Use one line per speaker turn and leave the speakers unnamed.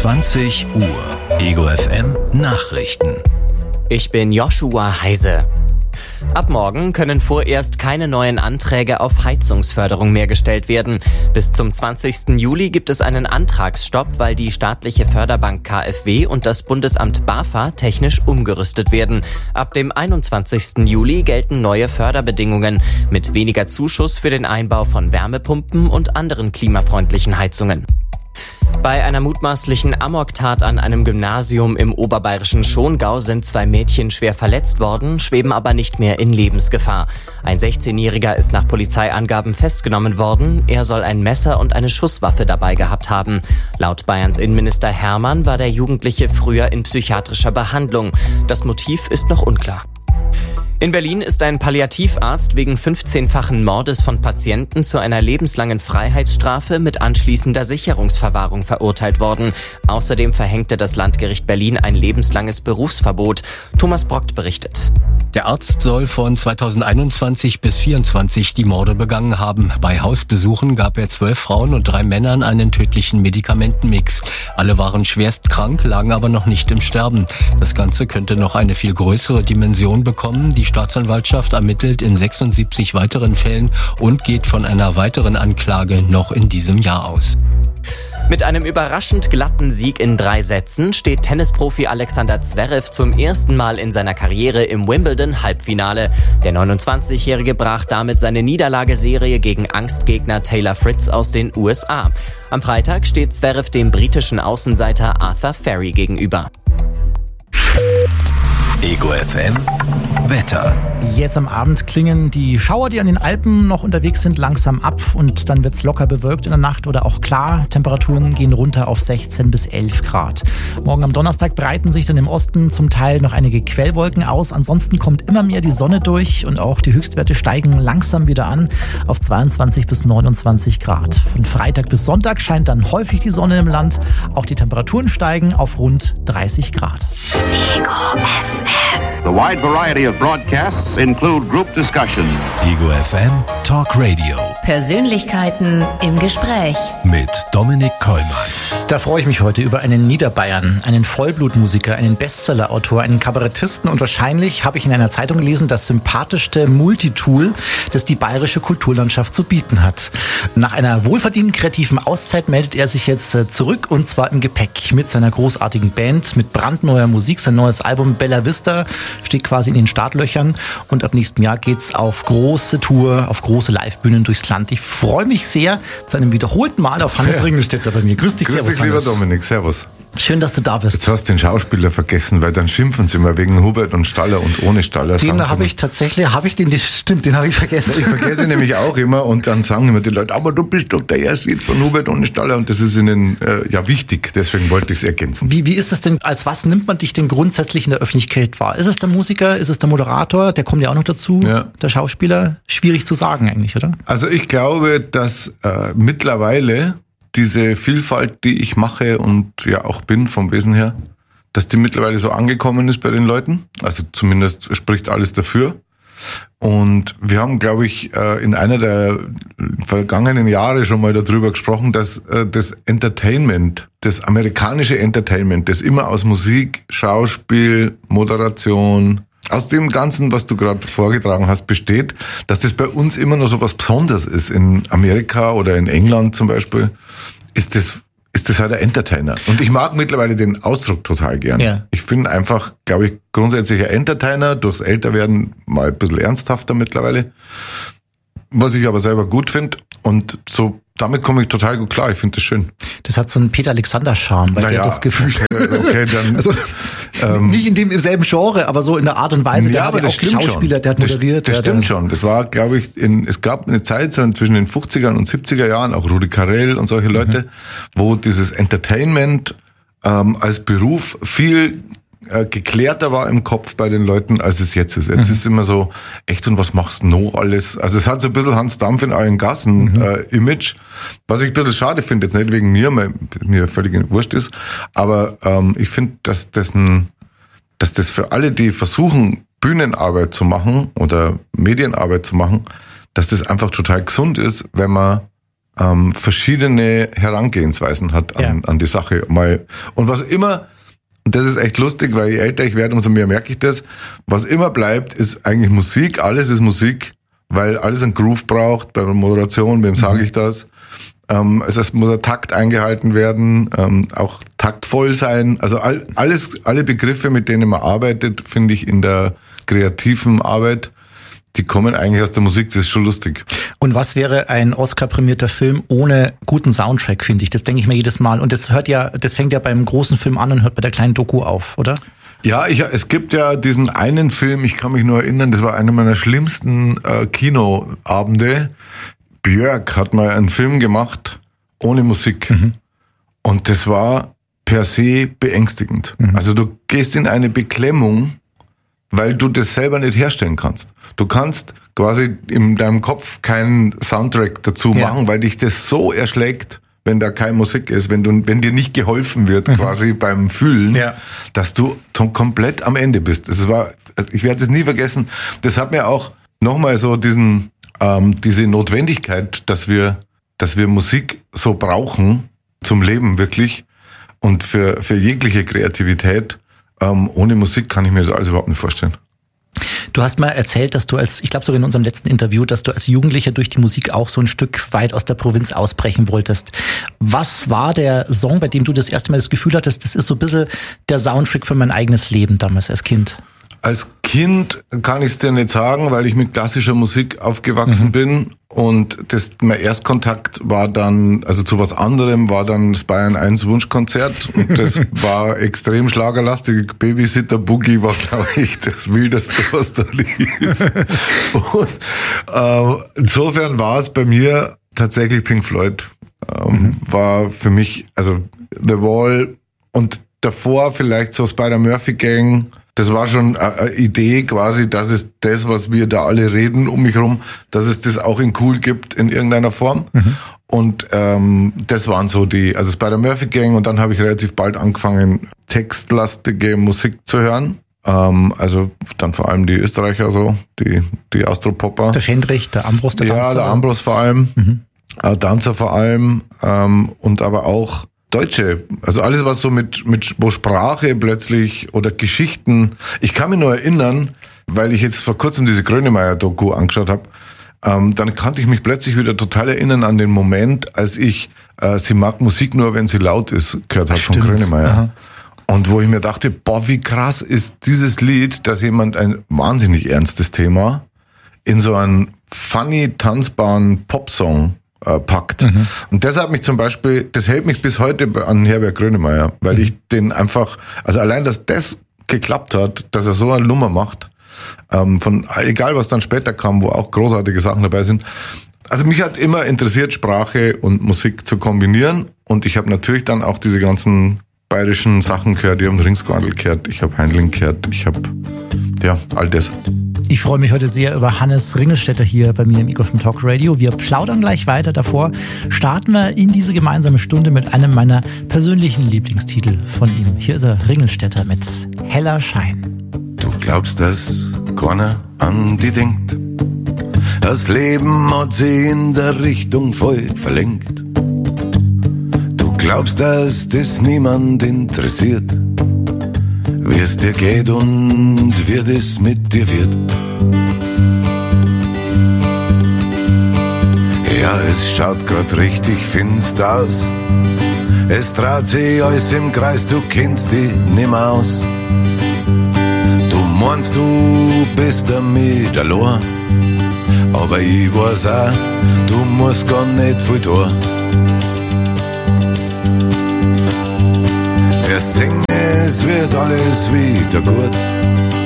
20 Uhr. Ego FM Nachrichten.
Ich bin Joshua Heise. Ab morgen können vorerst keine neuen Anträge auf Heizungsförderung mehr gestellt werden. Bis zum 20. Juli gibt es einen Antragsstopp, weil die staatliche Förderbank KfW und das Bundesamt BAFA technisch umgerüstet werden. Ab dem 21. Juli gelten neue Förderbedingungen mit weniger Zuschuss für den Einbau von Wärmepumpen und anderen klimafreundlichen Heizungen. Bei einer mutmaßlichen Amoktat an einem Gymnasium im oberbayerischen Schongau sind 2 Mädchen schwer verletzt worden, schweben aber nicht mehr in Lebensgefahr. Ein 16-Jähriger ist nach Polizeiangaben festgenommen worden. Er soll ein Messer und eine Schusswaffe dabei gehabt haben. Laut Bayerns Innenminister Hermann war der Jugendliche früher in psychiatrischer Behandlung. Das Motiv ist noch unklar. In Berlin ist ein Palliativarzt wegen 15-fachen Mordes von Patienten zu einer lebenslangen Freiheitsstrafe mit anschließender Sicherungsverwahrung verurteilt worden. Außerdem verhängte das Landgericht Berlin ein lebenslanges Berufsverbot. Thomas Brockt berichtet.
Der Arzt soll von 2021 bis 2024 die Morde begangen haben. Bei Hausbesuchen gab er 12 Frauen und 3 Männern einen tödlichen Medikamentenmix. Alle waren schwerst krank, lagen aber noch nicht im Sterben. Das Ganze könnte noch eine viel größere Dimension bekommen. Die Staatsanwaltschaft ermittelt in 76 weiteren Fällen und geht von einer weiteren Anklage noch in diesem Jahr aus.
Mit einem überraschend glatten Sieg in 3 Sätzen steht Tennisprofi Alexander Zverev zum ersten Mal in seiner Karriere im Wimbledon-Halbfinale. Der 29-Jährige brach damit seine Niederlageserie gegen Angstgegner Taylor Fritz aus den USA. Am Freitag steht Zverev dem britischen Außenseiter Arthur Ferry gegenüber.
Ego FM Wetter.
Jetzt am Abend klingen die Schauer, die an den Alpen noch unterwegs sind, langsam ab und dann wird's locker bewölkt in der Nacht oder auch klar. Temperaturen gehen runter auf 16 bis 11 Grad. Morgen am Donnerstag breiten sich dann im Osten zum Teil noch einige Quellwolken aus. Ansonsten kommt immer mehr die Sonne durch und auch die Höchstwerte steigen langsam wieder an auf 22 bis 29 Grad. Von Freitag bis Sonntag scheint dann häufig die Sonne im Land. Auch die Temperaturen steigen auf rund 30 Grad.
Ego FM.
The wide variety of broadcasts include group discussion.
Ego FM Talk Radio.
Persönlichkeiten im Gespräch.
Mit Dominik Kollmann.
Da freue ich mich heute über einen Niederbayern, einen Vollblutmusiker, einen Bestsellerautor, einen Kabarettisten und wahrscheinlich, habe ich in einer Zeitung gelesen, das sympathischste Multitool, das die bayerische Kulturlandschaft zu bieten hat. Nach einer wohlverdienten kreativen Auszeit meldet er sich jetzt zurück und zwar im Gepäck mit seiner großartigen Band, mit brandneuer Musik. Sein neues Album Bella Vista steht quasi in den Startlöchern und ab nächstem Jahr geht's auf große Tour, auf große Livebühnen durchs Land. Ich freue mich sehr zu einem wiederholten Mal auf Hannes Ringelstetter bei mir. Grüß dich,
Grüß dich, lieber Dominik. Servus.
Schön, dass du da bist.
Jetzt hast du den Schauspieler vergessen, weil dann schimpfen sie immer wegen Hubert und Staller und ohne Staller.
Den habe ich tatsächlich, den habe ich vergessen.
Ich vergesse nämlich auch immer und dann sagen immer die Leute, aber du bist doch der erste von Hubert ohne Staller und das ist ihnen ja wichtig, deswegen wollte ich es ergänzen.
Wie ist das denn, als was nimmt man dich denn grundsätzlich in der Öffentlichkeit wahr? Ist es der Musiker, ist es der Moderator, der kommt ja auch noch dazu, der Schauspieler? Schwierig zu sagen eigentlich, oder?
Also ich glaube, dass mittlerweile diese Vielfalt, die ich mache und ja auch bin vom Wesen her, dass die mittlerweile so angekommen ist bei den Leuten. Also zumindest spricht alles dafür. Und wir haben, glaube ich, in einer der vergangenen Jahre schon mal darüber gesprochen, dass das Entertainment, das amerikanische Entertainment, das immer aus Musik, Schauspiel, Moderation, aus dem Ganzen, was du gerade vorgetragen hast, besteht, dass das bei uns immer noch so was Besonderes ist. In Amerika oder in England zum Beispiel ist das halt ein Entertainer. Und ich mag mittlerweile den Ausdruck total gern. Ja. Ich bin einfach, glaube ich, grundsätzlich ein Entertainer, durchs Älterwerden mal ein bisschen ernsthafter mittlerweile. Was ich aber selber gut finde. Und so, damit komme ich total gut klar. Ich finde das schön.
Das hat so einen Peter-Alexander-Charme bei dir doch gefühlt.
Okay, dann.
Also, nicht in demselben Genre, aber so in der Art und Weise.
Ja, aber das stimmt
Schauspieler,
schon.
Der hat moderiert.
Das stimmt schon. Das war, glaube ich, es gab eine Zeit so zwischen den 50er und 70er Jahren, auch Rudi Carrell und solche Leute, wo dieses Entertainment als Beruf viel geklärter war im Kopf bei den Leuten, als es jetzt ist. Jetzt ist es immer so, echt, und was machst du noch alles? Also es hat so ein bisschen Hans Dampf in allen Gassen Image, was ich ein bisschen schade finde, jetzt nicht wegen mir völlig wurscht ist, aber ich finde, dass das für alle, die versuchen, Bühnenarbeit zu machen oder Medienarbeit zu machen, dass das einfach total gesund ist, wenn man verschiedene Herangehensweisen hat an die Sache. Und was immer, und das ist echt lustig, weil je älter ich werde, umso mehr merke ich das, was immer bleibt, ist eigentlich Musik. Alles ist Musik, weil alles einen Groove braucht. Bei der Moderation, wem sage ich das? Es muss ein Takt eingehalten werden, auch taktvoll sein. Also alle Begriffe, mit denen man arbeitet, finde ich in der kreativen Arbeit, die kommen eigentlich aus der Musik, das ist schon lustig.
Und was wäre ein Oscar-prämierter Film ohne guten Soundtrack, finde ich? Das denke ich mir jedes Mal. Und das fängt ja beim großen Film an und hört bei der kleinen Doku auf, oder?
Ja, es gibt ja diesen einen Film, ich kann mich nur erinnern, das war einer meiner schlimmsten Kinoabende. Björk hat mal einen Film gemacht ohne Musik. Und das war per se beängstigend. Also du gehst in eine Beklemmung, weil du das selber nicht herstellen kannst. Du kannst quasi in deinem Kopf keinen Soundtrack dazu machen, weil dich das so erschlägt, wenn da keine Musik ist, wenn dir nicht geholfen wird quasi beim Fühlen, dass du komplett am Ende bist. Ich werde es nie vergessen. Das hat mir auch nochmal so diese Notwendigkeit, dass wir Musik so brauchen zum Leben wirklich und für jegliche Kreativität. Ohne Musik kann ich mir das alles überhaupt nicht vorstellen.
Du hast mal erzählt, dass du ich glaube sogar in unserem letzten Interview, dass du als Jugendlicher durch die Musik auch so ein Stück weit aus der Provinz ausbrechen wolltest. Was war der Song, bei dem du das erste Mal das Gefühl hattest, das ist so ein bisschen der Soundtrack für mein eigenes Leben damals als Kind? Als
Kind kann ich es dir nicht sagen, weil ich mit klassischer Musik aufgewachsen bin und mein Erstkontakt war dann, also zu was anderem, war dann das Bayern 1 Wunschkonzert und das war extrem schlagerlastig. Babysitter Boogie war, glaube ich, das Wildeste, was da lief. Und insofern war es bei mir tatsächlich Pink Floyd. War für mich, also The Wall und davor vielleicht so Spider-Murphy Gang. Das war schon eine Idee quasi, dass es das, was wir da alle reden um mich rum, dass es das auch in cool gibt in irgendeiner Form. Und das waren so also Spider-Murphy Gang und dann habe ich relativ bald angefangen, textlastige Musik zu hören. Also dann vor allem die Österreicher so, die Austropopper.
Der Fendrich, der Ambros, der Danzer.
Ja, der Ambros vor allem, Danzer vor allem und aber auch Deutsche, also alles was so wo Sprache plötzlich oder Geschichten, ich kann mich nur erinnern, weil ich jetzt vor kurzem diese Grönemeyer-Doku angeschaut habe, dann konnte ich mich plötzlich wieder total erinnern an den Moment, als ich Sie mag Musik nur, wenn sie laut ist, gehört habe von Grönemeyer. Aha. Und wo ich mir dachte, boah, wie krass ist dieses Lied, dass jemand ein wahnsinnig ernstes Thema in so einen funny, tanzbaren Popsong packt. Und das hat mich zum Beispiel, das hält mich bis heute an Herbert Grönemeyer, weil ich den einfach, also allein, dass das geklappt hat, dass er so eine Nummer macht, egal was dann später kam, wo auch großartige Sachen dabei sind. Also mich hat immer interessiert, Sprache und Musik zu kombinieren und ich habe natürlich dann auch diese ganzen bayerischen Sachen gehört, ich habe den Ringsquadel gehört, ich habe Heindling gehört, ich habe, all das.
Ich freue mich heute sehr über Hannes Ringelstetter hier bei mir im Ego FM Talk Radio. Wir plaudern gleich weiter. Davor starten wir in diese gemeinsame Stunde mit einem meiner persönlichen Lieblingstitel von ihm. Hier ist er, Ringelstetter mit Heller Schein.
Du glaubst, dass keiner an die denkt. Das Leben hat sie in der Richtung voll verlenkt. Du glaubst, dass das niemand interessiert, wie es dir geht und wie das mit dir wird. Ja, es schaut grad richtig finster aus. Es dreht sich alles im Kreis, du kennst dich nimmer aus. Du meinst, du bist damit allein, aber ich weiß auch, du musst gar nicht viel tun. Erst singen, es wird alles wieder gut.